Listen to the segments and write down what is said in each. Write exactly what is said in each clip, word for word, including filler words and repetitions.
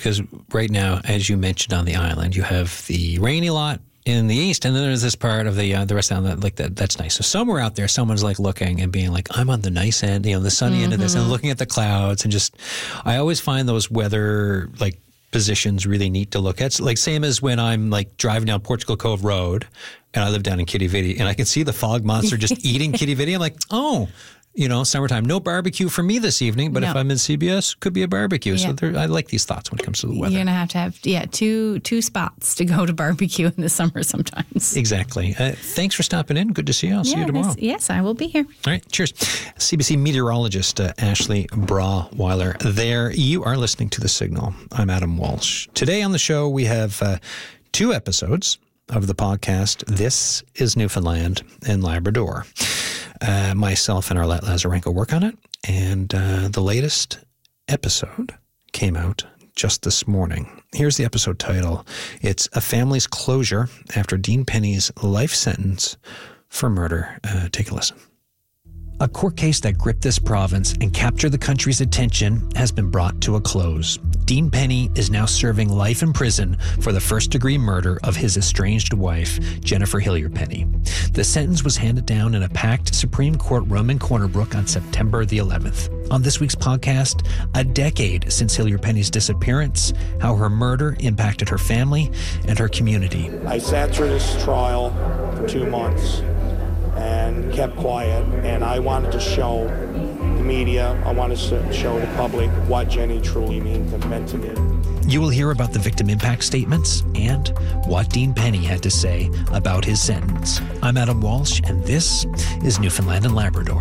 because right now, as you mentioned on the island, you have the rainy lot in the east, and then there's this part of the uh, the rest of the like that. That's nice. So somewhere out there, someone's like looking and being like, "I'm on the nice end, you know, the sunny mm-hmm. end of this," and looking at the clouds, and just, I always find those weather like positions really neat to look at. So, like same as when I'm like driving down Portugal Cove Road, and I live down in Kitty Vitty, and I can see the fog monster just eating Kitty Vitty. I'm like, oh. You know, summertime, no barbecue for me this evening, but no. if I'm in C B S, could be a barbecue. Yeah. So there, I like these thoughts when it comes to the weather. You're going to have to have, yeah, two two spots to go to barbecue in the summer sometimes. Exactly. Uh, thanks for stopping in. Good to see you. I'll yeah, see you tomorrow. Yes, I will be here. All right, cheers. C B C meteorologist uh, Ashley Braweiler there. You are listening to The Signal. I'm Adam Walsh. Today on the show, we have uh, two episodes of the podcast, This is Newfoundland and Labrador. Uh, myself and Arlette Lazarenko work on it, and uh, the latest episode came out just this morning. Here's the episode title. It's A Family's Closure After Dean Penney's Life Sentence for Murder. Uh, take a listen. A court case that gripped this province and captured the country's attention has been brought to a close. Dean Penney is now serving life in prison for the first-degree murder of his estranged wife, Jennifer Hillier Penney. The sentence was handed down in a packed Supreme Court room in Corner Brook on September the eleventh. On this week's podcast, a decade since Hillier Penney's disappearance, how her murder impacted her family and her community. I sat through this trial for two months. And kept quiet, and I wanted to show the media, I wanted to show the public what Jenny truly means and meant to me. You will hear about the victim impact statements and what Dean Penney had to say about his sentence. I'm Adam Walsh, and this is Newfoundland and Labrador.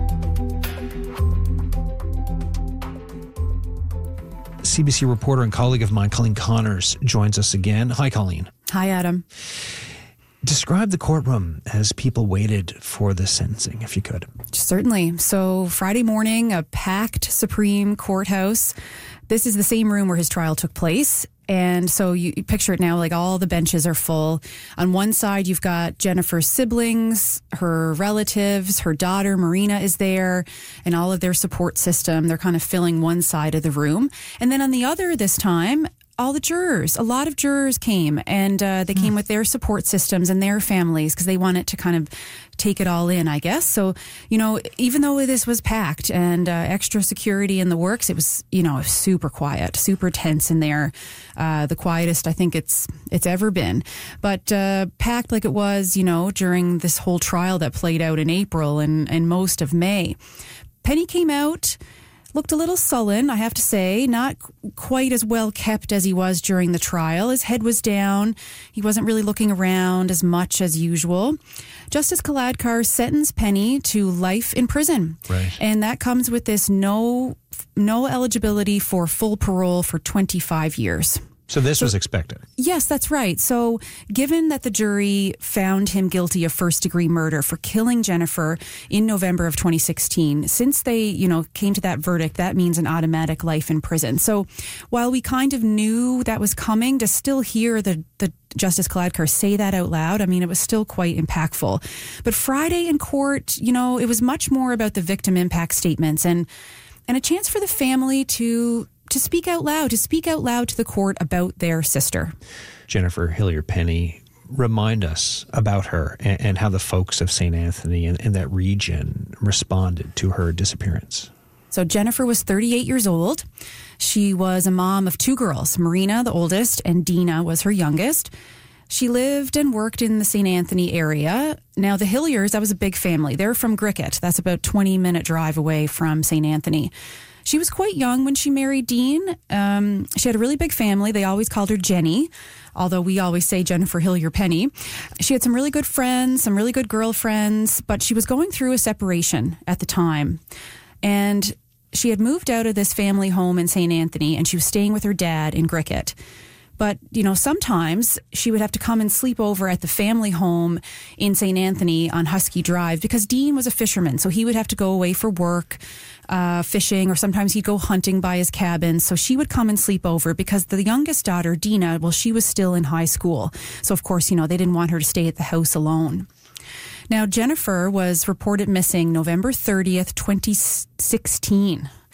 C B C reporter and colleague of mine, Colleen Connors, joins us again. Hi, Colleen. Hi, Adam. Describe the courtroom as people waited for the sentencing, if you could. Certainly. So Friday morning, a packed Supreme Courthouse. This is the same room where his trial took place. And so you, you picture it now, like all the benches are full. On one side, you've got Jennifer's siblings, her relatives, her daughter, Marina, is there, and all of their support system. They're kind of filling one side of the room. And then on the other this time, all the jurors, a lot of jurors came, and uh, they came mm. with their support systems and their families because they wanted to kind of take it all in, I guess. So, you know, even though this was packed and uh, extra security in the works, it was, you know, super quiet, super tense in there. Uh, the quietest I think it's it's ever been. But uh, packed like it was, you know, during this whole trial that played out in April and, and most of May. Penney came out. Looked a little sullen, I have to say, not quite as well kept as he was during the trial. His head was down. He wasn't really looking around as much as usual. Justice Kaladkar sentenced Penney to life in prison. Right. And that comes with this no no eligibility for full parole for twenty-five years. So this so, was expected. Yes, that's right. So given that the jury found him guilty of first-degree murder for killing Jennifer in November of twenty sixteen, since they, you know, came to that verdict, that means an automatic life in prison. So while we kind of knew that was coming, to still hear the, the Justice Kaladkar say that out loud, I mean, it was still quite impactful. But Friday in court, you know, it was much more about the victim impact statements and and a chance for the family to to speak out loud, to speak out loud to the court about their sister. Jennifer Hillier Penney, remind us about her and, and how the folks of Saint Anthony and, and that region responded to her disappearance. So Jennifer was thirty-eight years old. She was a mom of two girls, Marina, the oldest, and Dina was her youngest. She lived and worked in the Saint Anthony area. Now, the Hilliers, that was a big family. They're from Griquet. That's about a twenty-minute drive away from Saint Anthony. She was quite young when she married Dean. Um, she had a really big family. They always called her Jenny, although we always say Jennifer Hillier Penney. She had some really good friends, some really good girlfriends, but she was going through a separation at the time. And she had moved out of this family home in Saint Anthony, and she was staying with her dad in Griquet. But, you know, sometimes she would have to come and sleep over at the family home in Saint Anthony on Husky Drive because Dean was a fisherman. So he would have to go away for work, uh, fishing, or sometimes he'd go hunting by his cabin. So she would come and sleep over because the youngest daughter, Dina, well, she was still in high school. So, of course, you know, they didn't want her to stay at the house alone. Now, Jennifer was reported missing November thirtieth, twenty sixteen.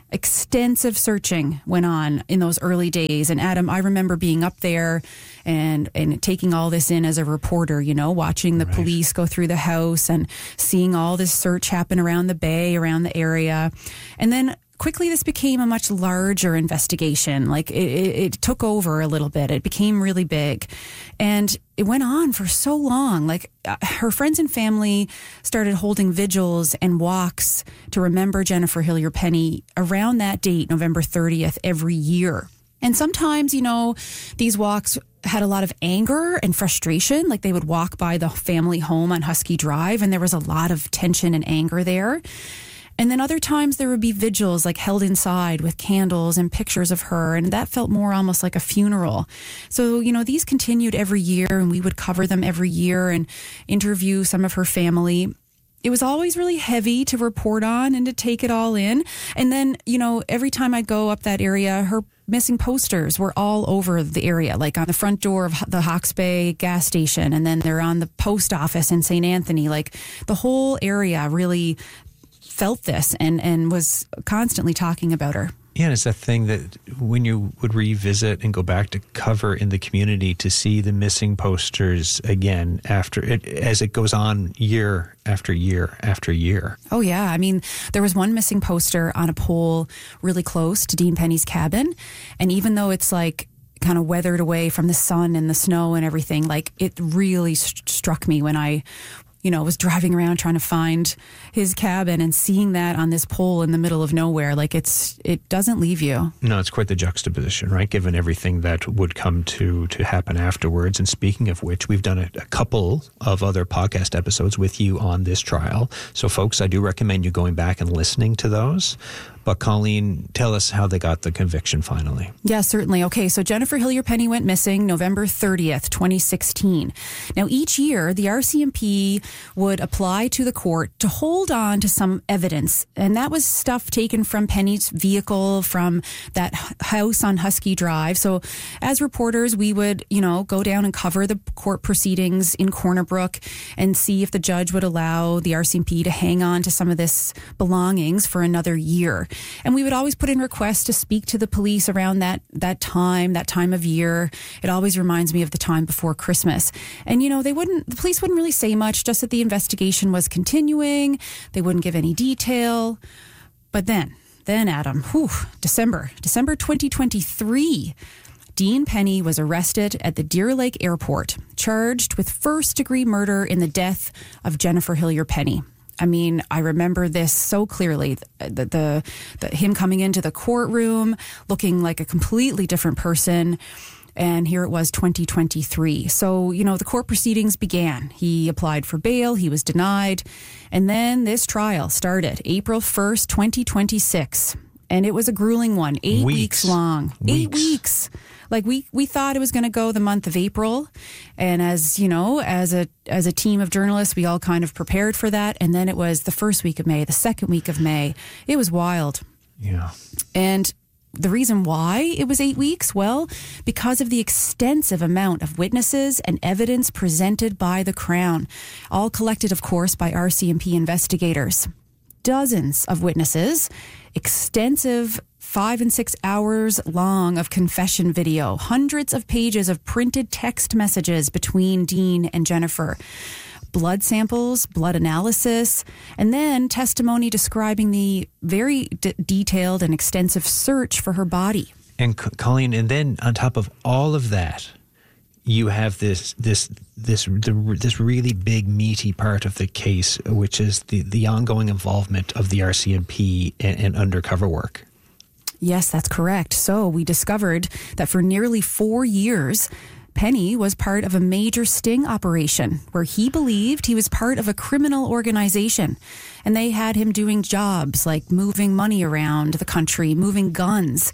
Extensive searching went on in those early days. And Adam, I remember being up there and and taking all this in as a reporter, you know, watching the Right. police go through the house and seeing all this search happen around the bay, around the area. And then quickly this became a much larger investigation. Like it, it, it took over a little bit. It became really big. And it went on for so long. Like uh, her friends and family started holding vigils and walks to remember Jennifer Hillier Penny around that date, November thirtieth, every year. And sometimes, you know, these walks had a lot of anger and frustration. Like they would walk by the family home on Husky Drive, and there was a lot of tension and anger there. And then other times there would be vigils like held inside with candles and pictures of her. And that felt more almost like a funeral. So, you know, these continued every year, and we would cover them every year and interview some of her family. It was always really heavy to report on and to take it all in. And then, you know, every time I'd go up that area, her missing posters were all over the area, like on the front door of the Hawke's Bay gas station. And then they're on the post office in Saint Anthony. Like the whole area really felt this and, and was constantly talking about her. Yeah, and it's that thing that when you would revisit and go back to cover in the community to see the missing posters again after it, as it goes on year after year after year. Oh, yeah. I mean, there was one missing poster on a pole really close to Dean Penny's cabin. And even though it's like kind of weathered away from the sun and the snow and everything, like it really st- struck me when I you know, was driving around trying to find his cabin and seeing that on this pole in the middle of nowhere. Like it's, it doesn't leave you. No, it's quite the juxtaposition, right? Given everything that would come to, to happen afterwards. And speaking of which, we've done a, a couple of other podcast episodes with you on this trial. So folks, I do recommend you going back and listening to those. But Colleen, tell us how they got the conviction finally. Yeah, certainly. Okay, so Jennifer Hillier Penny went missing November thirtieth, twenty sixteen. Now, each year, the R C M P would apply to the court to hold on to some evidence. And that was stuff taken from Penny's vehicle, from that house on Husky Drive. So as reporters, we would, you know, go down and cover the court proceedings in Corner Brook and see if the judge would allow the R C M P to hang on to some of this belongings for another year. And we would always put in requests to speak to the police around that that time, that time of year. It always reminds me of the time before Christmas. And, you know, they wouldn't, the police wouldn't really say much, just that the investigation was continuing. They wouldn't give any detail. But then, then Adam, whew, December, December twenty twenty-three, Dean Penny was arrested at the Deer Lake Airport, charged with first-degree murder in the death of Jennifer Hillier Penny. I mean, I remember this so clearly, the, the, the him coming into the courtroom looking like a completely different person. And here it was, twenty twenty-three. So, you know, the court proceedings began. He applied for bail. He was denied. And then this trial started April first, twenty twenty-six. And it was a grueling one, eight weeks, weeks long. Weeks. Eight weeks. Like we, we thought it was going to go the month of April. And as, you know, as a, as a team of journalists, we all kind of prepared for that. And then it was the first week of May, the second week of May. It was wild. Yeah. And the reason why it was eight weeks, well, because of the extensive amount of witnesses and evidence presented by the Crown, all collected, of course, by R C M P investigators. Dozens of witnesses, extensive five and six hours long of confession video, hundreds of pages of printed text messages between Dean and Jennifer, blood samples, blood analysis, and then testimony describing the very d- detailed and extensive search for her body. And C- Colleen, and then on top of all of that, you have this this this the, this really big meaty part of the case, which is the, the ongoing involvement of the R C M P and, and undercover work. Yes, that's correct. So we discovered that for nearly four years, Penny was part of a major sting operation where he believed he was part of a criminal organization. And they had him doing jobs like moving money around the country, moving guns.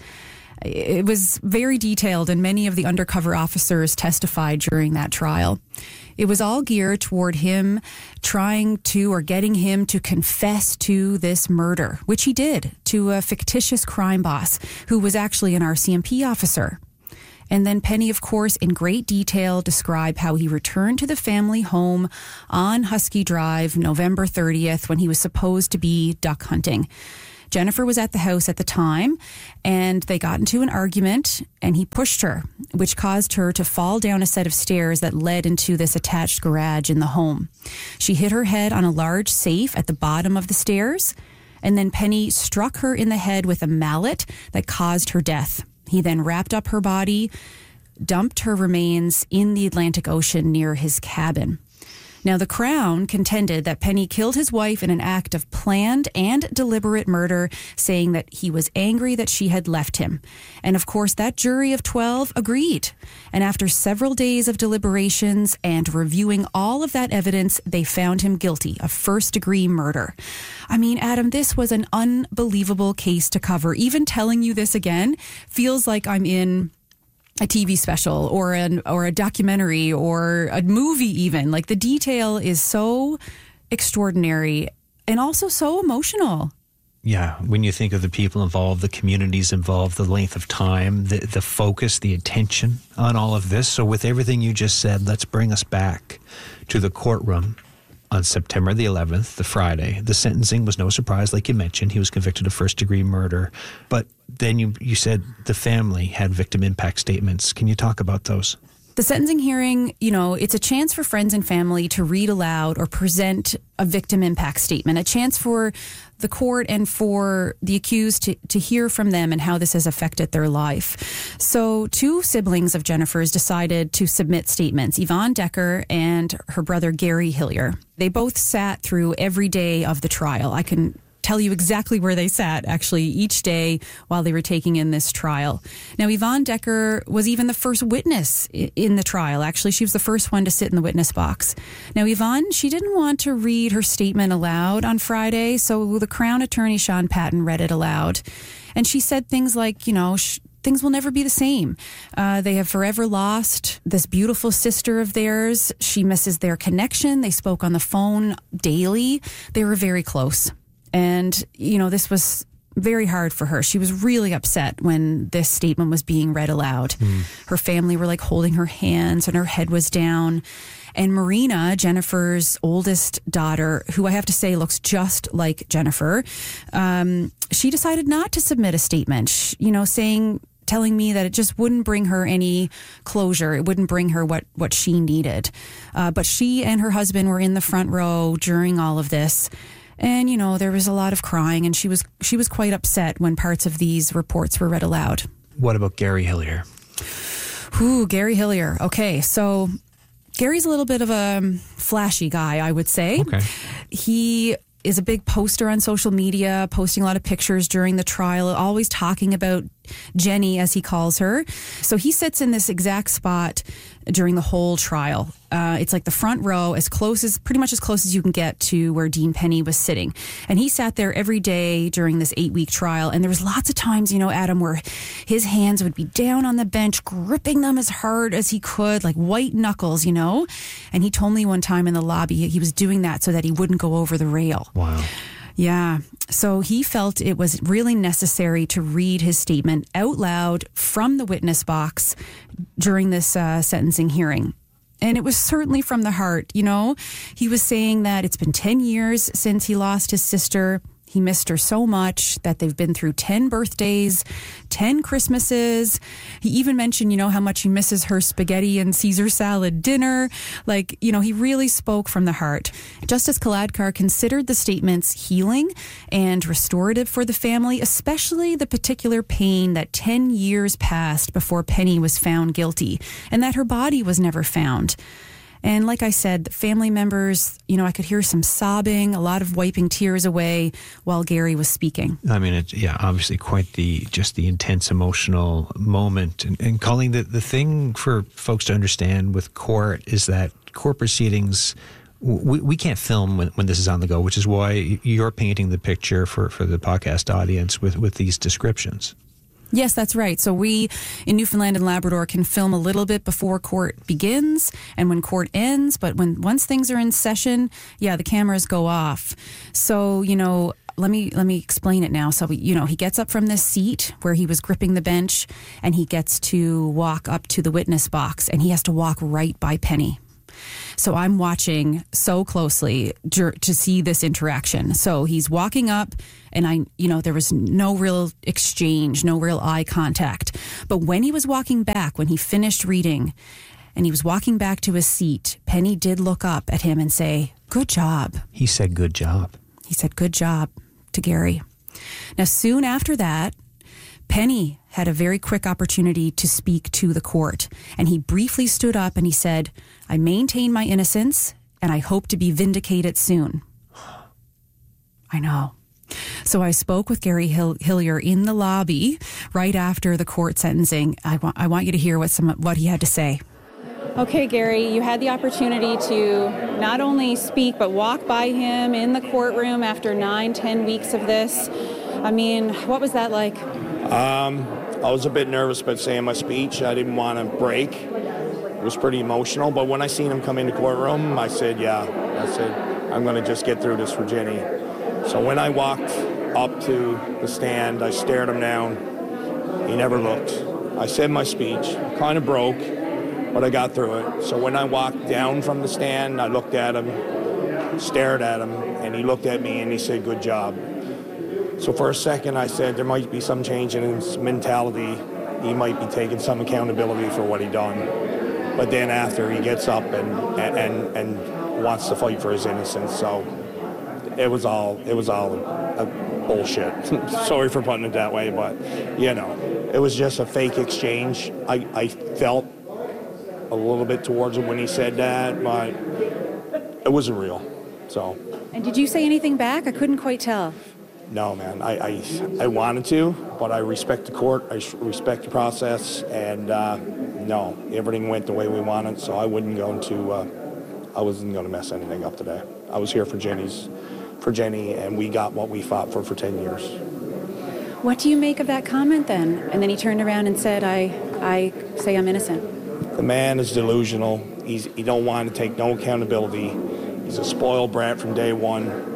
It was very detailed, and many of the undercover officers testified during that trial. It was all geared toward him trying to, or getting him to confess to this murder, which he did, to a fictitious crime boss who was actually an R C M P officer. And then Penny, of course, in great detail described how he returned to the family home on Husky Drive November thirtieth when he was supposed to be duck hunting. Jennifer was at the house at the time, and they got into an argument, and he pushed her, which caused her to fall down a set of stairs that led into this attached garage in the home. She hit her head on a large safe at the bottom of the stairs, and then Penny struck her in the head with a mallet that caused her death. He then wrapped up her body, dumped her remains in the Atlantic Ocean near his cabin. Now, the Crown contended that Penny killed his wife in an act of planned and deliberate murder, saying that he was angry that she had left him. And of course, that jury of twelve agreed. And after several days of deliberations and reviewing all of that evidence, they found him guilty of first-degree murder. I mean, Adam, this was an unbelievable case to cover. Even telling you this again feels like I'm in a T V special or an or a documentary or a movie even. Like, the detail is so extraordinary and also so emotional. Yeah, when you think of the people involved, the communities involved, the length of time, the, the focus, the attention on all of this. So with everything you just said, let's bring us back to the courtroom on September the eleventh, the Friday. The sentencing was no surprise, like you mentioned. He was convicted of first-degree murder. But then you, you said the family had victim impact statements. Can you talk about those? The sentencing hearing, you know, it's a chance for friends and family to read aloud or present a victim impact statement, a chance for the court and for the accused to, to hear from them and how this has affected their life. So two siblings of Jennifer's decided to submit statements, Yvonne Decker and her brother Gary Hillier. They both sat through every day of the trial. I can tell you exactly where they sat, actually, each day while they were taking in this trial. Now, Yvonne Decker was even the first witness in the trial. Actually, she was the first one to sit in the witness box. Now, Yvonne, she didn't want to read her statement aloud on Friday, so the Crown attorney, Sean Patton, read it aloud. And she said things like, you know, sh- things will never be the same. Uh, they have forever lost this beautiful sister of theirs. She misses their connection. They spoke on the phone daily. They were very close. And, you know, this was very hard for her. She was really upset when this statement was being read aloud. Mm. Her family were like holding her hands and her head was down. And Marina, Jennifer's oldest daughter, who I have to say looks just like Jennifer, um, she decided not to submit a statement, she, you know, saying, telling me that it just wouldn't bring her any closure. It wouldn't bring her what, what she needed. Uh, but she and her husband were in the front row during all of this. And, you know, there was a lot of crying, and she was she was quite upset when parts of these reports were read aloud. What about Gary Hillier? Ooh, Gary Hillier. Okay, so Gary's a little bit of a flashy guy, I would say. Okay. He is a big poster on social media, posting a lot of pictures during the trial, always talking about Jenny, as he calls her. So he sits in this exact spot during the whole trial. Uh, it's like the front row, as close as, pretty much as close as you can get to where Dean Penny was sitting. And he sat there every day during this eight-week trial. And there was lots of times, you know, Adam, where his hands would be down on the bench, gripping them as hard as he could, like white knuckles, you know. And he told me one time in the lobby he was doing that so that he wouldn't go over the rail. Wow. Yeah. So he felt it was really necessary to read his statement out loud from the witness box during this uh, sentencing hearing. And it was certainly from the heart, you know. He was saying that it's been ten years since he lost his sister. He missed her so much that they've been through ten birthdays, ten Christmases. He even mentioned, you know, how much he misses her spaghetti and Caesar salad dinner. Like, you know, he really spoke from the heart. Justice Kaladkar considered the statements healing and restorative for the family, especially the particular pain that ten years passed before Penny was found guilty and that her body was never found. And like I said, the family members, you know, I could hear some sobbing, a lot of wiping tears away while Gary was speaking. I mean, it, yeah, obviously quite the, just the intense emotional moment. And, and Colleen, the, the thing for folks to understand with court is that court proceedings, we, we can't film when, when this is on the go, which is why you're painting the picture for, for the podcast audience with, with these descriptions. Yes, that's right. So we in Newfoundland and Labrador can film a little bit before court begins and when court ends. But when once things are in session, yeah, the cameras go off. So, you know, let me let me explain it now. So, you know, he gets up from this seat where he was gripping the bench and he gets to walk up to the witness box and he has to walk right by Penny. So I'm watching so closely to see this interaction. So he's walking up and I, you know, there was no real exchange, no real eye contact. But when he was walking back, when he finished reading and he was walking back to his seat, Penny did look up at him and say, "Good job." He said, "Good job." He said, "Good job" to Gary. Now, soon after that, Penny had a very quick opportunity to speak to the court, and he briefly stood up and he said, "I maintain my innocence, and I hope to be vindicated soon." I know. So I spoke with Gary Hill- Hillier in the lobby right after the court sentencing. I want I want you to hear what some what he had to say. Okay, Gary, you had the opportunity to not only speak but walk by him in the courtroom after nine, ten weeks of this. I mean, what was that like? Um, I was a bit nervous about saying my speech. I didn't want to break. It was pretty emotional, but when I seen him come in the courtroom, I said, yeah, I said, I'm going to just get through this for Jenny. So when I walked up to the stand, I stared him down. He never looked. I said my speech, kind of broke, but I got through it. So when I walked down from the stand, I looked at him, stared at him, and he looked at me and he said, "Good job." So for a second, I said there might be some change in his mentality. He might be taking some accountability for what he done. But then after, he gets up and and and wants to fight for his innocence. So it was all it was all a bullshit. Sorry for putting it that way, but you know, it was just a fake exchange. I, I felt a little bit towards him when he said that, but it wasn't real. So. And did you say anything back? I couldn't quite tell. No, man. I, I, I wanted to, but I respect the court. I respect the process, and uh, no, everything went the way we wanted. So I wouldn't go into. Uh, I wasn't going to mess anything up today. I was here for Jenny's, for Jenny, and we got what we fought for for ten years. What do you make of that comment then? And then he turned around and said, "I, I say I'm innocent." The man is delusional. He's he don't want to take no accountability. He's a spoiled brat from day one.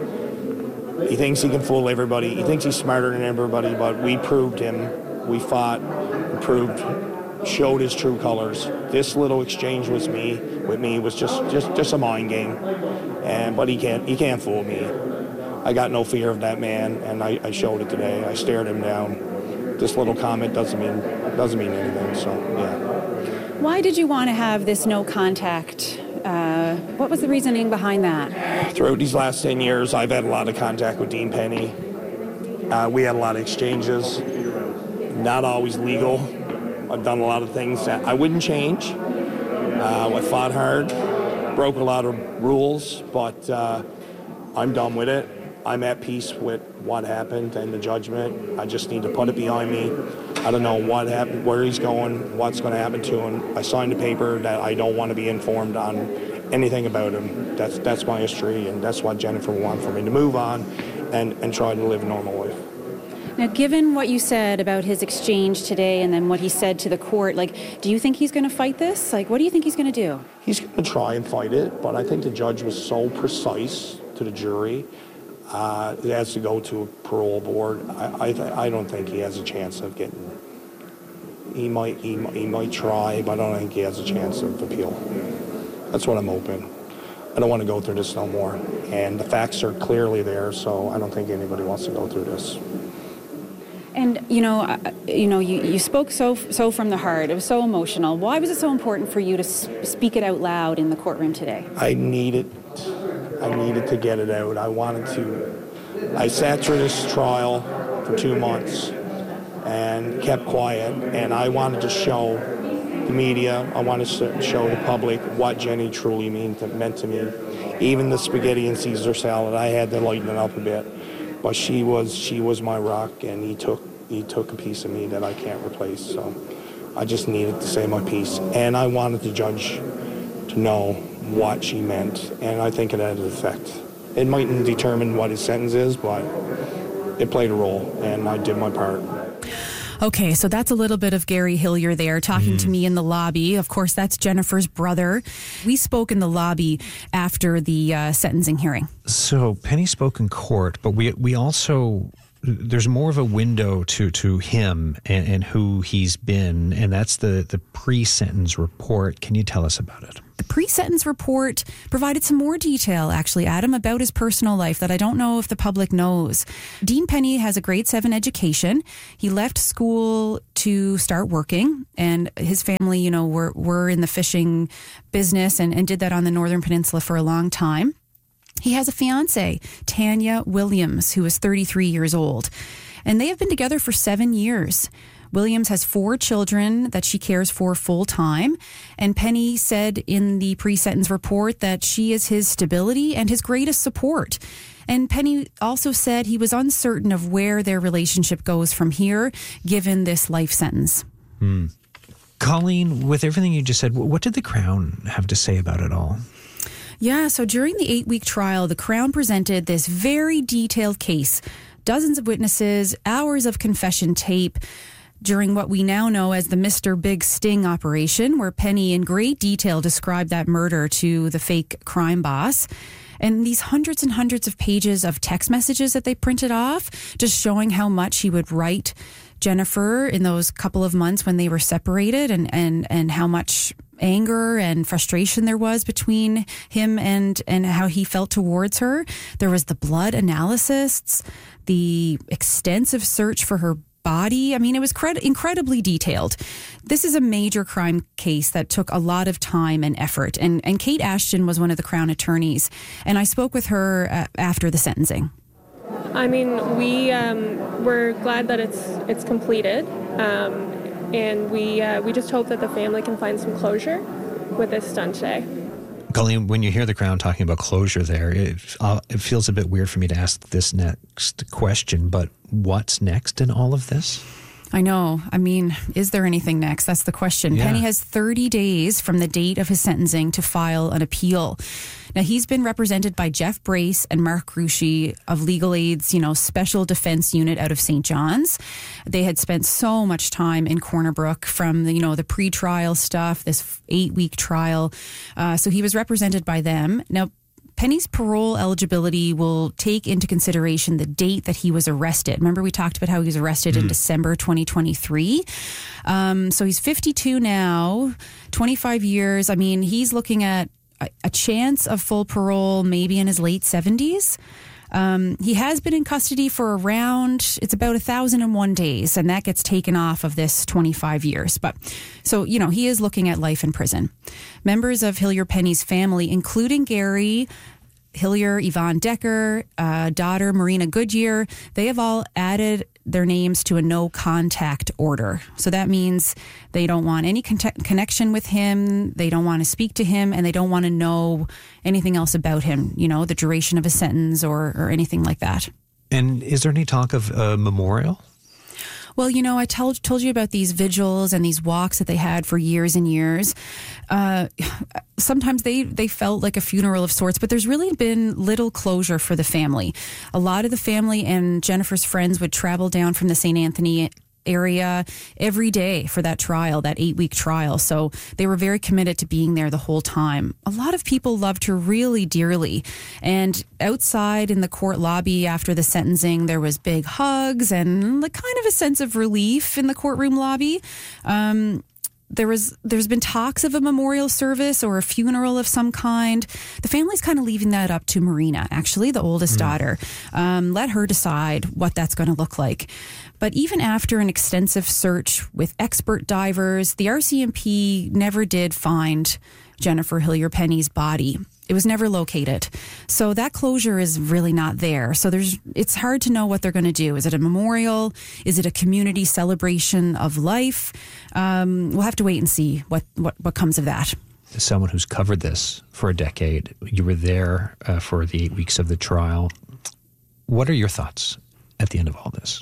He thinks he can fool everybody. He thinks he's smarter than everybody, but we proved him. We fought, we proved, showed his true colors. This little exchange with me, with me, was just, just, just a mind game. And but he can't, he can't fool me. I got no fear of that man, and I, I showed it today. I stared him down. This little comment doesn't mean, doesn't mean anything. So yeah. Why did you want to have this no contact? Uh, what was the reasoning behind that? Throughout these last ten years, I've had a lot of contact with Dean Penny. Uh, we had a lot of exchanges, not always legal. I've done a lot of things that I wouldn't change. Uh, I fought hard, broke a lot of rules, but uh, I'm done with it. I'm at peace with what happened and the judgment. I just need to put it behind me. I don't know what happened, where he's going, what's going to happen to him. I signed a paper that I don't want to be informed on anything about him. That's that's my history, and that's what Jennifer wanted for me to move on and, and try to live a normal life. Now, given what you said about his exchange today and then what he said to the court, like, do you think he's going to fight this? Like, what do you think he's going to do? He's going to try and fight it, but I think the judge was so precise to the jury. Uh, it has to go to a parole board. I I, th- I don't think he has a chance of getting. He might he, he might try, but I don't think he has a chance of appeal. That's what I'm hoping. I don't want to go through this no more, and the facts are clearly there, so I don't think anybody wants to go through this. And you know, uh, you know, you, you spoke so so from the heart. It was so emotional. Why was it so important for you to sp- speak it out loud in the courtroom today? I needed. I needed to get it out. I wanted to. I sat through this trial for two months and kept quiet, and I wanted to show the media, I wanted to show the public what Jenny truly mean to, meant to me. Even the spaghetti and Caesar salad, I had to lighten it up a bit, but she was she was my rock, and he took he took a piece of me that I can't replace. So I just needed to say my piece, and I wanted the judge to know what she meant, and I think it had an effect. It mightn't determine what his sentence is, but it played a role, and I did my part. Okay, so that's a little bit of Gary Hillier there talking mm. to me in the lobby. Of course, that's Jennifer's brother. We spoke in the lobby after the uh, sentencing hearing. So Penny spoke in court, but we we also there's more of a window to to him and, and who he's been, and that's the the pre-sentence report. Can you tell us about it? The pre-sentence report provided some more detail, actually, Adam, about his personal life that I don't know if the public knows. Dean Penny has a grade seven education. He left school to start working, and his family, you know, were, were in the fishing business and, and did that on the Northern Peninsula for a long time. He has a fiancée, Tanya Williams, who is thirty-three years old, and they have been together for seven years. Williams has four children that she cares for full time. And Penny said in the pre-sentence report that she is his stability and his greatest support. And Penny also said he was uncertain of where their relationship goes from here, given this life sentence. Hmm. Colleen, with everything you just said, what did the Crown have to say about it all? Yeah, so during the eight-week trial, the Crown presented this very detailed case. Dozens of witnesses, hours of confession tape, during what we now know as the Mister Big Sting operation, where Penny in great detail described that murder to the fake crime boss. And these hundreds and hundreds of pages of text messages that they printed off, just showing how much he would write Jennifer in those couple of months when they were separated, and, and, and how much anger and frustration there was between him and, and how he felt towards her. There was the blood analysis, the extensive search for her body. I mean, it was cred- incredibly detailed. This is a major crime case that took a lot of time and effort. And, and Kate Ashton was one of the Crown attorneys. And I spoke with her uh, after the sentencing. I mean, we, um, we're glad that it's it's completed. Um, and we, uh, we just hope that the family can find some closure with this done today. Colleen, when you hear the Crown talking about closure there, it, uh, it feels a bit weird for me to ask this next question, but what's next in all of this? I know. I mean, is there anything next? That's the question. Yeah. Penny has thirty days from the date of his sentencing to file an appeal. Now, he's been represented by Jeff Brace and Mark Gruchy of Legal Aid's, you know, Special Defense Unit out of Saint John's. They had spent so much time in Corner Brook from the, you know, the pre-trial stuff, this eight-week trial. Uh, so he was represented by them. Now, Penny's parole eligibility will take into consideration the date that he was arrested. Remember, we talked about how he was arrested mm. in December twenty twenty-three. Um, so he's fifty-two now, twenty-five years. I mean, he's looking at a, a chance of full parole maybe in his late seventies. Um, he has been in custody for around, it's about one thousand one days, and that gets taken off of this twenty-five years. But so, you know, he is looking at life in prison. Members of Hillier Penny's family, including Gary Hillier, Yvonne Decker, uh, daughter Marina Goodyear, they have all added their names to a no contact order. So that means they don't want any con- connection with him, they don't want to speak to him, and they don't want to know anything else about him, you know, the duration of a sentence or, or anything like that. And is there any talk of a memorial? Well, you know, I told told you about these vigils and these walks that they had for years and years. Uh, sometimes they, they felt like a funeral of sorts, but there's really been little closure for the family. A lot of the family and Jennifer's friends would travel down from the Saint Anthony area every day for that trial, that eight-week trial. So they were very committed to being there the whole time. A lot of people loved her really dearly. And outside in the court lobby after the sentencing, there was big hugs and like kind of a sense of relief in the courtroom lobby. Um, There was, there's been talks of a memorial service or a funeral of some kind. The family's kind of leaving that up to Marina, actually, the oldest mm. daughter. Um, let her decide what that's going to look like. But even after an extensive search with expert divers, the R C M P never did find Jennifer Hillier Penny's body. It was never located. So that closure is really not there. So there's, it's hard to know what they're going to do. Is it a memorial? Is it a community celebration of life? Um, we'll have to wait and see what, what, what comes of that. As someone who's covered this for a decade, you were there uh, for the eight weeks of the trial. What are your thoughts at the end of all this?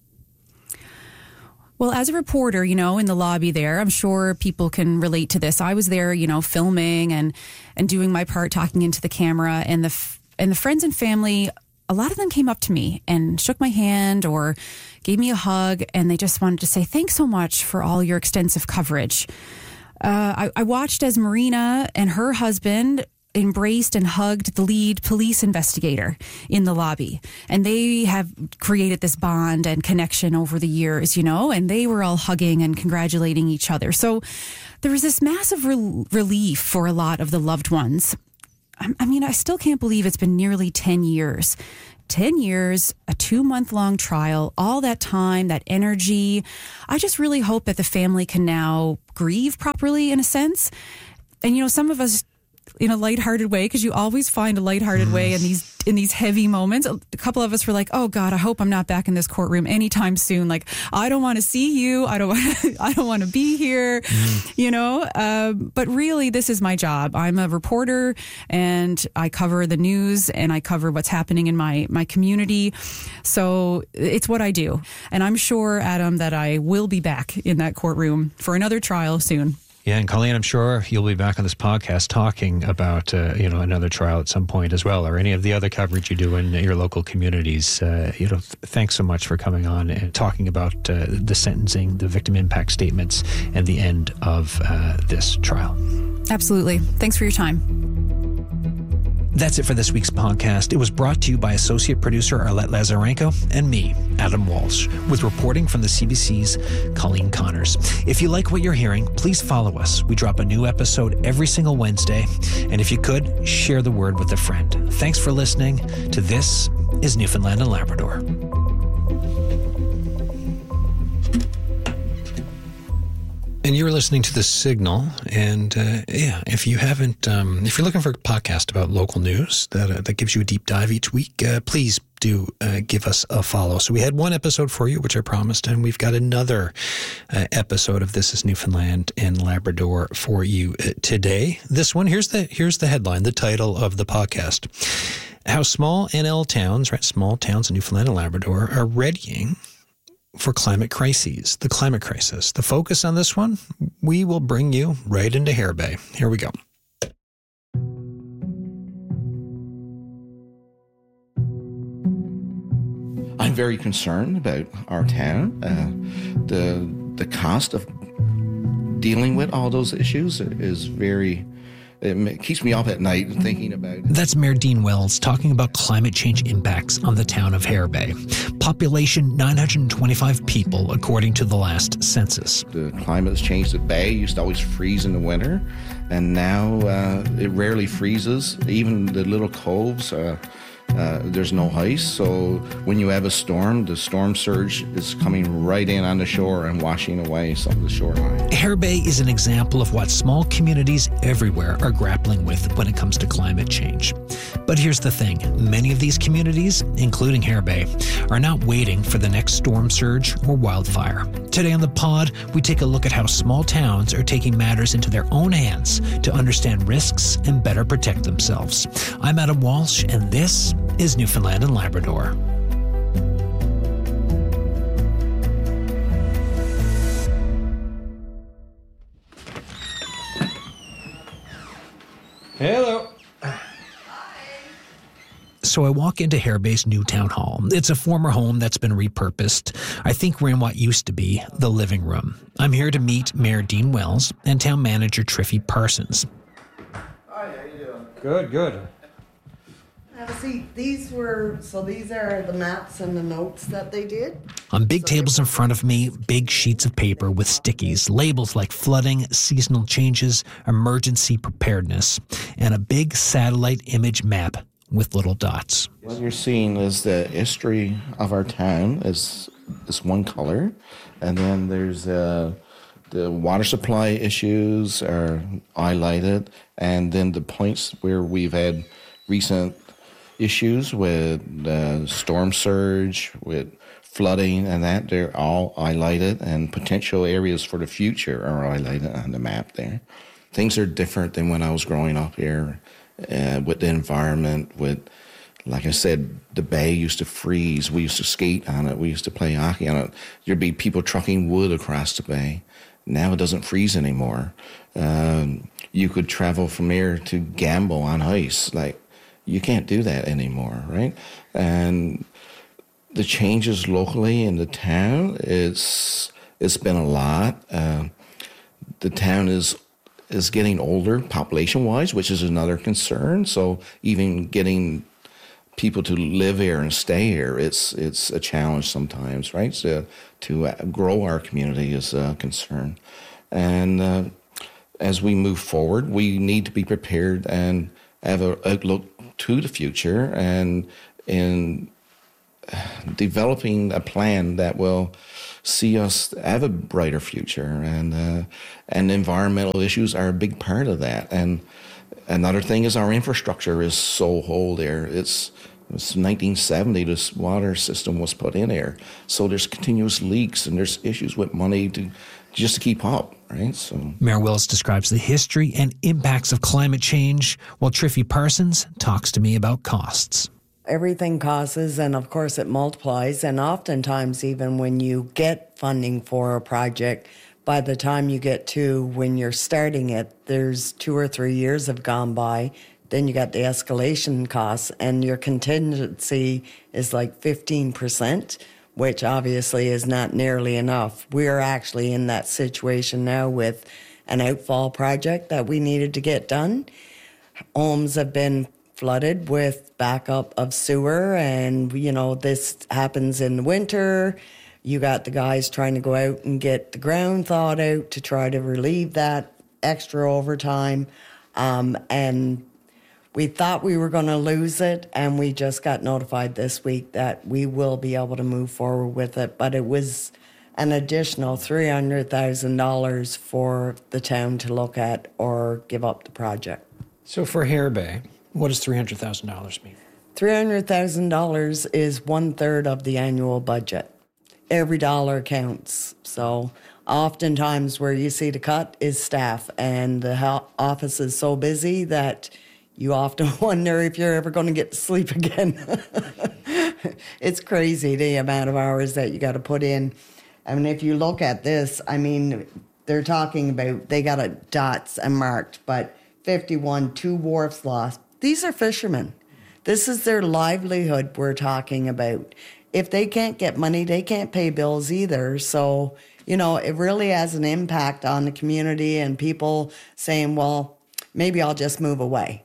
Well, as a reporter, you know, in the lobby there, I'm sure people can relate to this. I was there, you know, filming and, and doing my part, talking into the camera, and the f- and the friends and family, a lot of them came up to me and shook my hand or gave me a hug, and they just wanted to say, thanks so much for all your extensive coverage. Uh, I, I watched as Marina and her husband embraced and hugged the lead police investigator in the lobby. And they have created this bond and connection over the years, you know, and they were all hugging and congratulating each other. So there was this massive re- relief for a lot of the loved ones. I, I mean, I still can't believe it's been nearly ten years. ten years, a two-month-long trial, all that time, that energy. I just really hope that the family can now grieve properly, in a sense. And, you know, some of us, in a lighthearted way, because you always find a lighthearted mm. way in these in these heavy moments. A couple of us were like, "Oh God, I hope I'm not back in this courtroom anytime soon. Like, I don't want to see you. I don't want. To, I don't want to be here." Mm. You know. Uh, but really, this is my job. I'm a reporter, and I cover the news, and I cover what's happening in my my community. So it's what I do, and I'm sure, Adam, that I will be back in that courtroom for another trial soon. Yeah, and Colleen, I'm sure you'll be back on this podcast talking about, uh, you know, another trial at some point as well, or any of the other coverage you do in your local communities. Uh, you know, th- thanks so much for coming on and talking about uh, the sentencing, the victim impact statements, and the end of uh, this trial. Absolutely. Thanks for your time. That's it for this week's podcast. It was brought to you by associate producer Arlette Lazarenko and me, Adam Walsh, with reporting from the C B C's Colleen Connors. If you like what you're hearing, please follow us. We drop a new episode every single Wednesday. And if you could, share the word with a friend. Thanks for listening to This is Newfoundland and Labrador. And you were listening to The Signal, and uh, yeah, if you haven't, um, if you're looking for a podcast about local news that uh, that gives you a deep dive each week, uh, please do uh, give us a follow. So we had one episode for you, which I promised, and we've got another uh, episode of This is Newfoundland and Labrador for you uh, today. This one, here's the here's the headline, the title of the podcast: How small N L towns, right, small towns in Newfoundland and Labrador, are readying for climate crises, the climate crisis. The focus on this one, we will bring you right into Hare Bay. Here we go. I'm very concerned about our town. Uh, the the cost of dealing with all those issues is very, it keeps me up at night thinking about it. That's Mayor Dean Wells talking about climate change impacts on the town of Hare Bay. Population nine hundred twenty-five people, according to the last census. The climate has changed. The bay used to always freeze in the winter, and now uh, it rarely freezes. Even the little coves, uh, uh, there's no ice. So when you have a storm, the storm surge is coming right in on the shore and washing away some of the shoreline. Hare Bay is an example of what small communities everywhere are grappling with when it comes to climate change. But here's the thing, many of these communities, including Hare Bay, are not waiting for the next storm surge or wildfire. Today on the pod, we take a look at how small towns are taking matters into their own hands to understand risks and better protect themselves. I'm Adam Walsh, and this is Newfoundland and Labrador. Hello. So I walk into Hare Bay's new town hall. It's a former home that's been repurposed. I think we're in what used to be the living room. I'm here to meet Mayor Dean Wells and Town Manager Triffy Parsons. Hi, how you doing? Good, good. Have a seat. These were, so these are the maps and the notes that they did. On big tables in front of me, big sheets of paper with stickies, labels like flooding, seasonal changes, emergency preparedness, and a big satellite image map with little dots. What you're seeing is the history of our town is is one color, and then there's uh, the water supply issues are highlighted, and then the points where we've had recent issues with uh, storm surge, with flooding, and that they're all highlighted, and potential areas for the future are highlighted on the map there. Things are different than when I was growing up here. Uh, with the environment, with, like I said, the bay used to freeze. We used to skate on it. We used to play hockey on it. There'd be people trucking wood across the bay. Now it doesn't freeze anymore. Um, you could travel from here to gamble on ice. Like, you can't do that anymore, right? And the changes locally in the town, it's, it's been a lot. Uh, the town is is getting older population-wise, which is another concern. So even getting people to live here and stay here, it's it's a challenge sometimes, right? So to grow our community is a concern. And uh, as we move forward, we need to be prepared and have an outlook to the future, and in developing a plan that will see us have a brighter future. And uh, and environmental issues are a big part of that. And another thing is our infrastructure is so old there. It's It's nineteen seventy, this water system was put in here. So there's continuous leaks and there's issues with money to just to keep up, right? So Mayor Wills describes the history and impacts of climate change, while Triffy Parsons talks to me about costs. Everything costs, and of course it multiplies. And oftentimes, even when you get funding for a project, by the time you get to when you're starting it, there's two or three years have gone by. Then you got the escalation costs, and your contingency is like fifteen percent, which obviously is not nearly enough. We're actually in that situation now with an outfall project that we needed to get done. Homes have been flooded with backup of sewer, and, you know, this happens in the winter. You got the guys trying to go out and get the ground thawed out to try to relieve that extra overtime, um, and we thought we were going to lose it, and we just got notified this week that we will be able to move forward with it. But it was an additional three hundred thousand dollars for the town to look at or give up the project. So for Hare Bay, what does three hundred thousand dollars mean? three hundred thousand dollars is one-third of the annual budget. Every dollar counts. So oftentimes where you see the cut is staff, and the office is so busy that you often wonder if you're ever going to get to sleep again. It's crazy the amount of hours that you got to put in. I mean, if you look at this, I mean, they're talking about, they got it dots and marked, but fifty-one, two wharfs lost. These are fishermen. This is their livelihood we're talking about. If they can't get money, they can't pay bills either. So, you know, it really has an impact on the community, and people saying, well, maybe I'll just move away.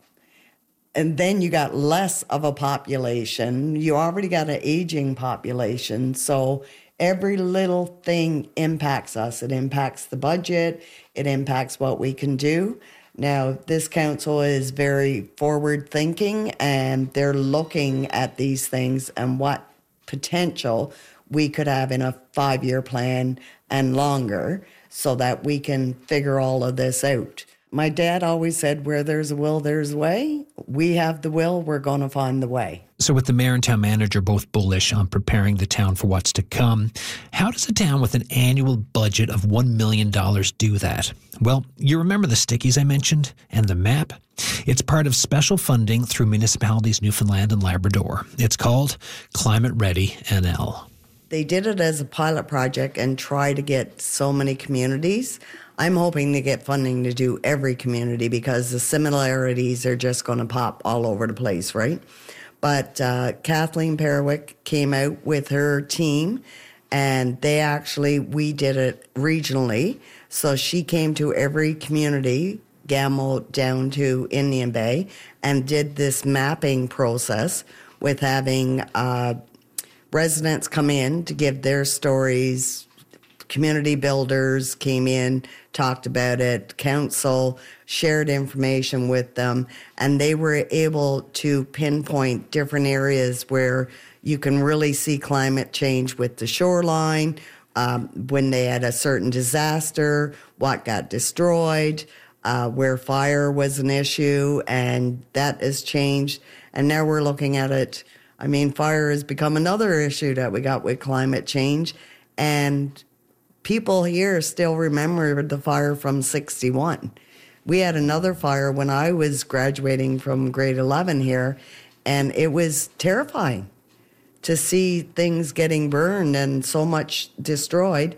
And then you got less of a population. You already got an aging population. So every little thing impacts us. It impacts the budget. It impacts what we can do. Now, this council is very forward thinking, and they're looking at these things and what potential we could have in a five-year plan and longer, so that we can figure all of this out. My dad always said, where there's a will, there's a way. We have the will, we're going to find the way. So with the mayor and town manager both bullish on preparing the town for what's to come, how does a town with an annual budget of one million dollars do that? Well, you remember the stickies I mentioned and the map? It's part of special funding through municipalities Newfoundland and Labrador. It's called Climate Ready N L. They did it as a pilot project and try to get so many communities. I'm hoping to get funding to do every community, because the similarities are just going to pop all over the place, right? But uh, Kathleen Perwick came out with her team, and they actually, we did it regionally. So she came to every community, Gamble down to Indian Bay, and did this mapping process with having uh, residents come in to give their stories. Community builders came in, talked about it, council shared information with them, and they were able to pinpoint different areas where you can really see climate change with the shoreline, um, when they had a certain disaster, what got destroyed, uh, where fire was an issue, and that has changed. And now we're looking at it. I mean, fire has become another issue that we got with climate change, and people here still remember the fire from sixty-one. We had another fire when I was graduating from grade eleven here, and it was terrifying to see things getting burned and so much destroyed.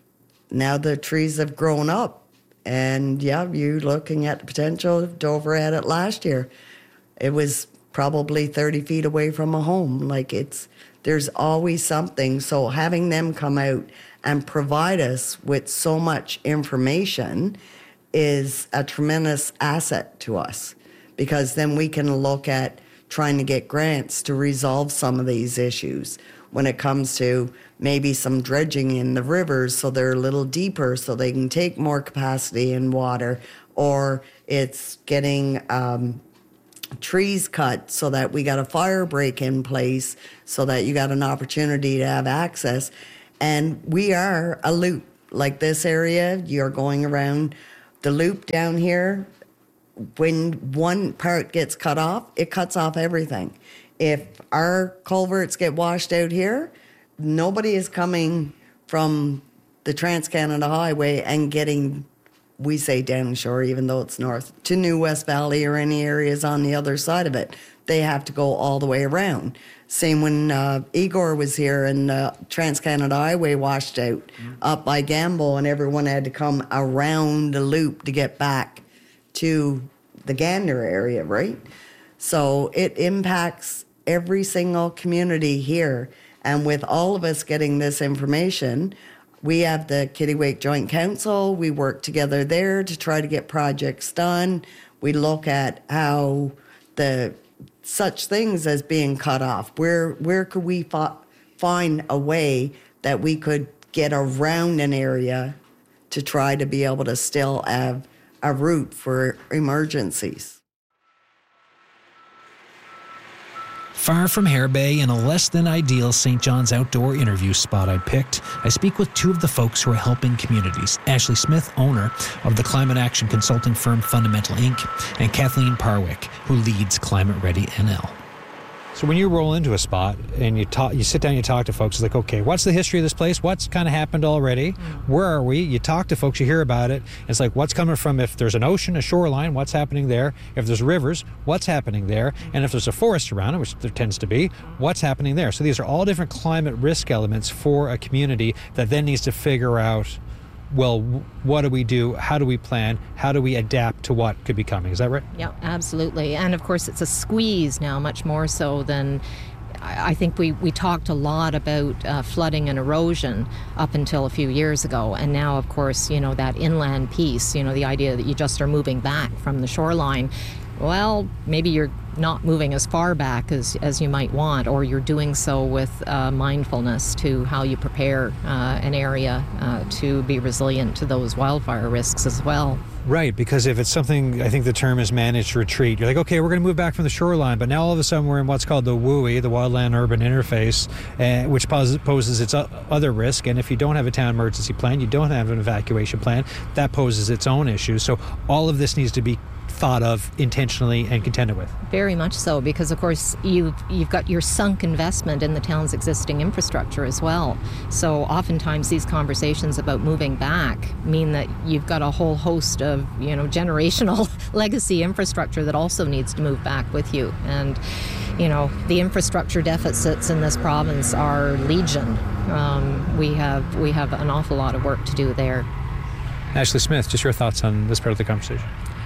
Now the trees have grown up, and yeah, you're looking at the potential. Dover had it last year. It was probably thirty feet away from a home. Like, it's, there's always something. So having them come out and provide us with so much information is a tremendous asset to us, because then we can look at trying to get grants to resolve some of these issues when it comes to maybe some dredging in the rivers so they're a little deeper so they can take more capacity in water, or it's getting um, trees cut so that we got a fire break in place so that you got an opportunity to have access. And we are a loop. Like this area, you're going around the loop down here. When one part gets cut off, it cuts off everything. If our culverts get washed out here, nobody is coming from the Trans-Canada Highway and getting, we say down shore, even though it's north, to New West Valley or any areas on the other side of it. They have to go all the way around. Same when uh, Igor was here and uh, Trans-Canada Highway washed out mm. up by Gamble, and everyone had to come around the loop to get back to the Gander area, right? So it impacts every single community here. And with all of us getting this information, we have the Kittiwake Joint Council. We work together there to try to get projects done. We look at how the such things as being cut off. Where where could we fi- find a way that we could get around an area to try to be able to still have a route for emergencies? Far from Hare Bay, in a less than ideal Saint John's outdoor interview spot I picked, I speak with two of the folks who are helping communities. Ashley Smith, owner of the climate action consulting firm Fundamental Incorporated, and Kathleen Parwick, who leads Climate Ready N L. So when you roll into a spot and you talk, you sit down, you talk to folks, it's like, okay, what's the history of this place? What's kind of happened already? Where are we? You talk to folks, you hear about it. It's like, what's coming from? If there's an ocean, a shoreline, what's happening there? If there's rivers, what's happening there? And if there's a forest around it, which there tends to be, what's happening there? So these are all different climate risk elements for a community that then needs to figure out, well, what do we do? How do we plan? How do we adapt to what could be coming? Is that right? Yeah, absolutely. And of course, it's a squeeze now, much more so than I think we, we talked a lot about uh, flooding and erosion up until a few years ago. And now, of course, you know, that inland piece, you know, the idea that you just are moving back from the shoreline. Well, maybe you're not moving as far back as, as you might want, or you're doing so with uh, mindfulness to how you prepare uh, an area uh, to be resilient to those wildfire risks as well. Right, because if it's something, I think the term is managed retreat. You're like, okay, we're going to move back from the shoreline, but now all of a sudden we're in what's called the W U I, the Wildland-Urban Interface, uh, which poses, poses its other risk. And if you don't have a town emergency plan, you don't have an evacuation plan, that poses its own issues. So all of this needs to be thought of intentionally and contended with. Very much so, because of course you've you've got your sunk investment in the town's existing infrastructure as well. So oftentimes these conversations about moving back mean that you've got a whole host of, you know, generational legacy infrastructure that also needs to move back with you. And you know, the infrastructure deficits in this province are legion. Um, we have we have an awful lot of work to do there. Ashley Smith, just your thoughts on this part of the conversation.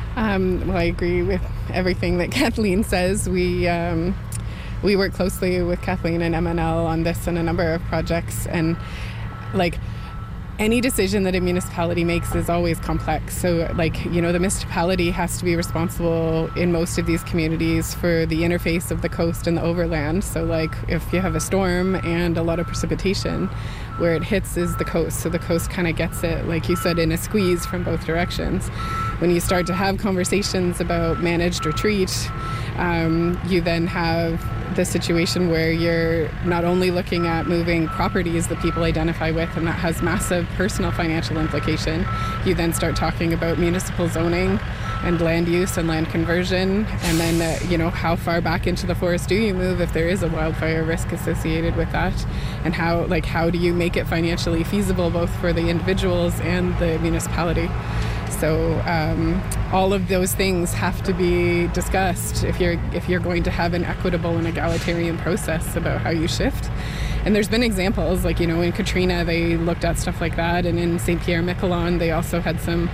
Um, well, I agree with everything that Kathleen says. We um, we work closely with Kathleen and M N L on this and a number of projects, and like any decision that a municipality makes is always complex. So like, you know, the municipality has to be responsible in most of these communities for the interface of the coast and the overland. So like if you have a storm and a lot of precipitation, where it hits is the coast. So the coast kind of gets it, like you said, in a squeeze from both directions. When you start to have conversations about managed retreat, um, you then have the situation where you're not only looking at moving properties that people identify with, and that has massive personal financial implication. You then start talking about municipal zoning and land use and land conversion, and then uh, you know, how far back into the forest do you move if there is a wildfire risk associated with that, and how like how do you make it financially feasible both for the individuals and the municipality. So um, all of those things have to be discussed if you're if you're going to have an equitable and egalitarian process about how you shift. And there's been examples, like, you know, in Katrina they looked at stuff like that, and in Saint Pierre-Miquelon they also had some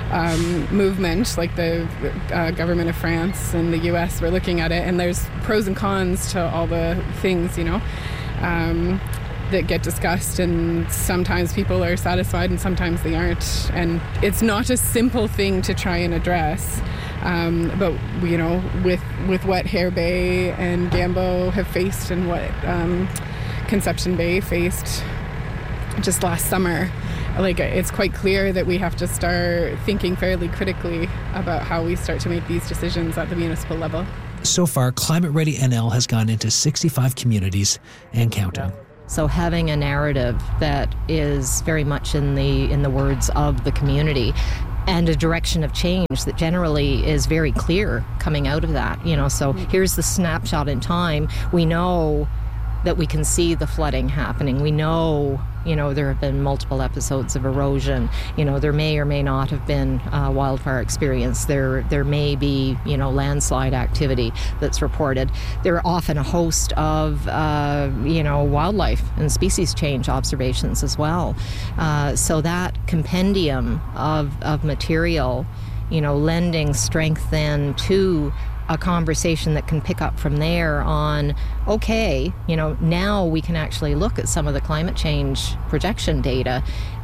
um, movement, like the uh, government of France and the U S were looking at it, and there's pros and cons to all the things, you know. Um, that get discussed, and sometimes people are satisfied and sometimes they aren't. And it's not a simple thing to try and address. Um, but, you know, with, with what Hare Bay and Gambo have faced and what um, Conception Bay faced just last summer, like, it's quite clear that we have to start thinking fairly critically about how we start to make these decisions at the municipal level. So far, Climate Ready N L has gone into sixty-five communities and counting. So having a narrative that is very much in the in the words of the community, and a direction of change that generally is very clear coming out of that. You know, so here's the snapshot in time. We know that we can see the flooding happening. We know, you know, there have been multiple episodes of erosion. You know, there may or may not have been uh, wildfire experience. There there may be, you know, landslide activity that's reported. There are often a host of, uh, you know, wildlife and species change observations as well. Uh, so that compendium of, of material, you know, lending strength then to a conversation that can pick up from there on, okay, you know, now we can actually look at some of the climate change projection data,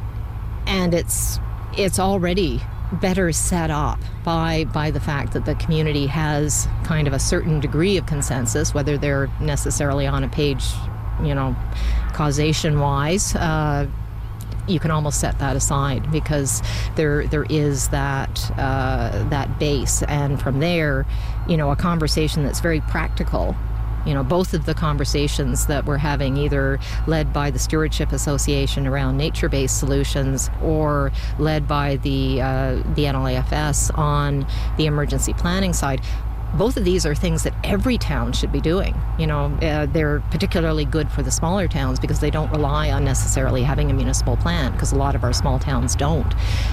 and it's it's already better set up by by the fact that the community has kind of a certain degree of consensus, whether they're necessarily on a page, you know, causation-wise. Uh, you can almost set that aside because there there is that uh, that base, and from there, you know, a conversation that's very practical. You know, both of the conversations that we're having, either led by the Stewardship Association around nature-based solutions or led by the uh, the N L A F S on the emergency planning side. Both of these are things that every town should be doing. You know, uh, they're particularly good for the smaller towns because they don't rely on necessarily having a municipal plan, because a lot of our small towns don't.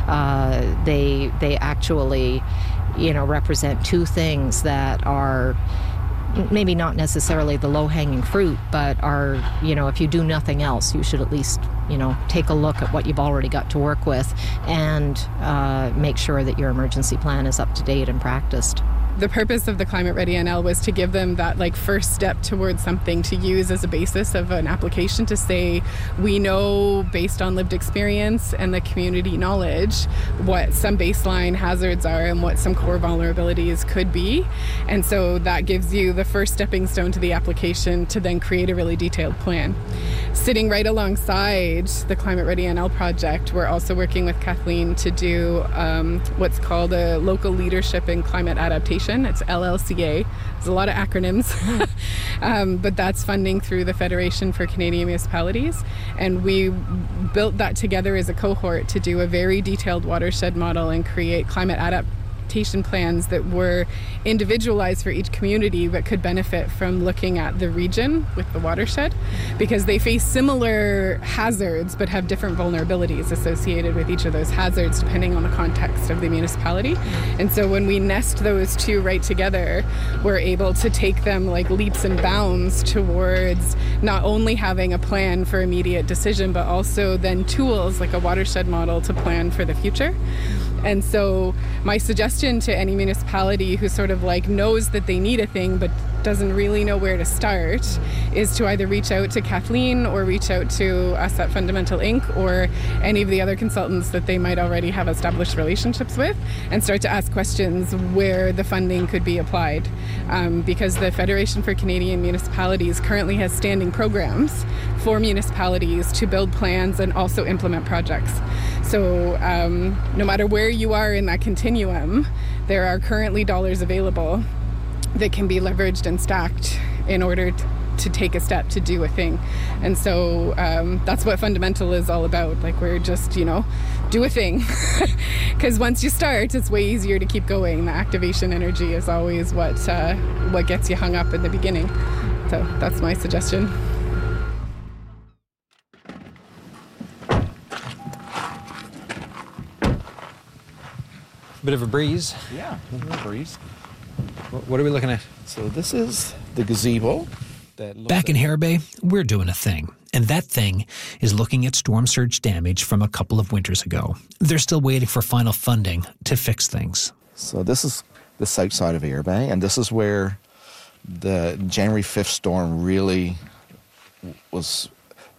Uh, they they actually, you know, represent two things that are maybe not necessarily the low-hanging fruit, but are, you know, if you do nothing else, you should at least, you know, take a look at what you've already got to work with and uh, make sure that your emergency plan is up to date and practiced. The purpose of the Climate Ready N L was to give them that like first step towards something to use as a basis of an application to say, we know based on lived experience and the community knowledge what some baseline hazards are and what some core vulnerabilities could be. And so that gives you the first stepping stone to the application to then create a really detailed plan. Sitting right alongside the Climate Ready N L project, we're also working with Kathleen to do um, what's called a local leadership in climate adaptation. It's L L C A. There's a lot of acronyms, um, but that's funding through the Federation for Canadian Municipalities. And we built that together as a cohort to do a very detailed watershed model and create climate adaptation plans that were individualized for each community but could benefit from looking at the region with the watershed, because they face similar hazards but have different vulnerabilities associated with each of those hazards depending on the context of the municipality. And so when we nest those two right together, we're able to take them like leaps and bounds towards not only having a plan for immediate decision but also then tools like a watershed model to plan for the future. And so my suggestion to any municipality who sort of like knows that they need a thing but doesn't really know where to start is to either reach out to Kathleen or reach out to us at Fundamental Incorporated or any of the other consultants that they might already have established relationships with, and start to ask questions where the funding could be applied. Um, because the Federation for Canadian Municipalities currently has standing programs for municipalities to build plans and also implement projects. So um, no matter where you are in that continuum, there are currently dollars available that can be leveraged and stacked in order to, to take a step to do a thing. And so um, that's what Fundamental is all about. Like, we're just, you know, do a thing. Because once you start, it's way easier to keep going. The activation energy is always what uh, what gets you hung up in the beginning. So that's my suggestion. Bit of a breeze. Yeah, a little breeze. What are we looking at? So this is the gazebo. That Back in Hare Bay, we're doing a thing. And that thing is looking at storm surge damage from a couple of winters ago. They're still waiting for final funding to fix things. So this is the south side of Hare Bay, and this is where the January fifth storm really was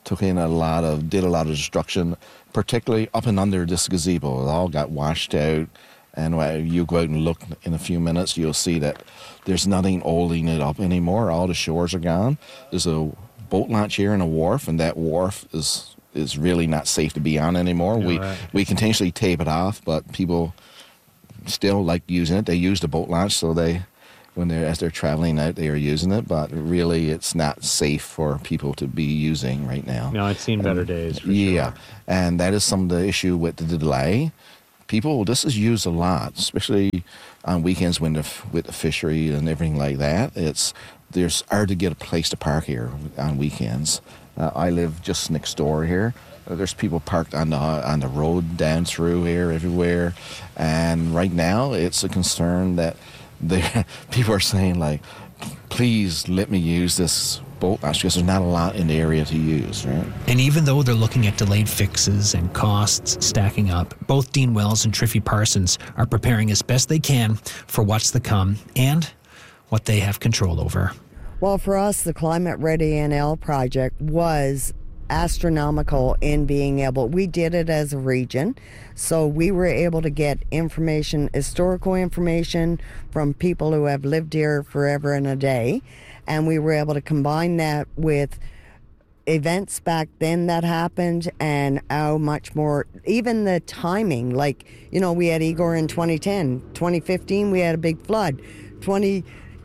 took in a lot of, did a lot of destruction, particularly up and under this gazebo. It all got washed out. And when you go out and look in a few minutes, you'll see that there's nothing holding it up anymore. All the shores are gone. There's a boat launch here and a wharf, and that wharf is is really not safe to be on anymore. Yeah, we right. we continuously tape it off, but people still like using it. They use the boat launch, so they, when they're as they're traveling out, they are using it. But really, it's not safe for people to be using right now. No, it's seen better days. For yeah, sure. and that is some of the issue with the delay. People, this is used a lot, especially on weekends when the, with the fishery and everything like that. It's there's hard to get a place to park here on weekends. Uh, I live just next door here. Uh, there's people parked on the on the road down through here everywhere, and right now it's a concern that they people are saying like, please let me use this boat launch because there's not a lot in the area to use, right? And even though they're looking at delayed fixes and costs stacking up, both Dean Wells and Triffy Parsons are preparing as best they can for what's to come and what they have control over. Well, for us, the Climate Ready N L project was astronomical in being able, we did it as a region, so we were able to get information, historical information from people who have lived here forever and a day, and we were able to combine that with events back then that happened and how much more, even the timing, like, you know, we had Igor in twenty ten, twenty fifteen we had a big flood, twenty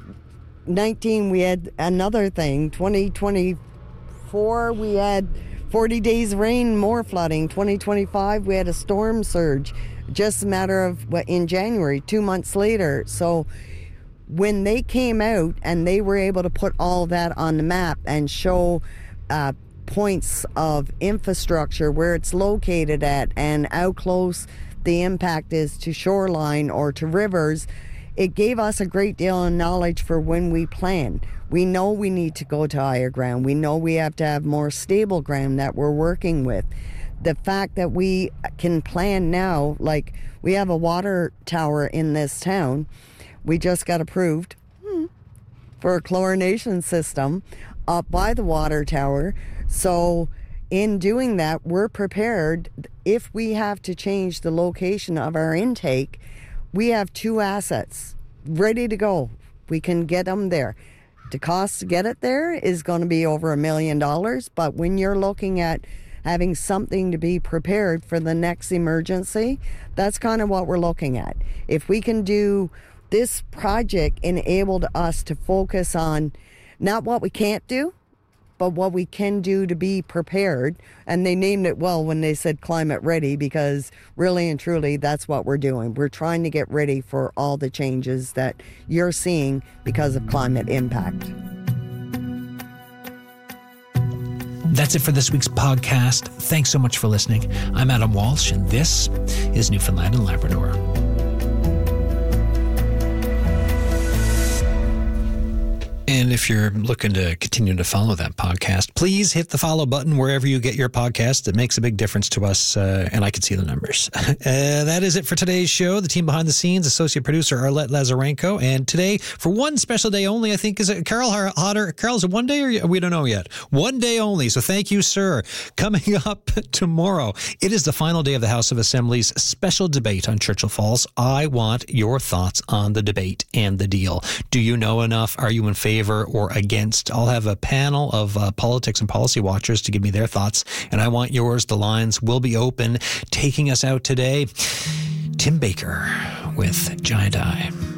nineteen we had another thing, twenty twenty-four we had forty days rain, more flooding, twenty twenty-five we had a storm surge, just a matter of what in January, two months later. So when they came out and they were able to put all that on the map and show uh, points of infrastructure, where it's located at and how close the impact is to shoreline or to rivers, it gave us a great deal of knowledge for when we plan. We know we need to go to higher ground. We know we have to have more stable ground that we're working with. The fact that we can plan now, like we have a water tower in this town, we just got approved hmm, for a chlorination system up by the water tower. So in doing that, we're prepared. If we have to change the location of our intake, we have two assets ready to go. We can get them there. The cost to get it there is going to be over a million dollars, but when you're looking at having something to be prepared for the next emergency, that's kind of what we're looking at. If we can do this project, enabled us to focus on not what we can't do, but what we can do to be prepared. And they named it well when they said climate ready, because really and truly that's what we're doing. We're trying to get ready for all the changes that you're seeing because of climate impact. That's it for this week's podcast. Thanks so much for listening. I'm Adam Walsh, and this is Newfoundland and Labrador. And if you're looking to continue to follow that podcast, please hit the follow button wherever you get your podcast. It makes a big difference to us, uh, and I can see the numbers. uh, that is it for today's show. The team behind the scenes, associate producer Arlette Lazarenko. And today, for one special day only, I think, is it Carol Hodder? Carol, is it one day or we don't know yet? One day only. So thank you, sir. Coming up tomorrow, it is the final day of the House of Assembly's special debate on Churchill Falls. I want your thoughts on the debate and the deal. Do you know enough? Are you in favor or against? I'll have a panel of uh, politics and policy watchers to give me their thoughts, and I want yours. The lines will be open. Taking us out today, Tim Baker with Giant Eye.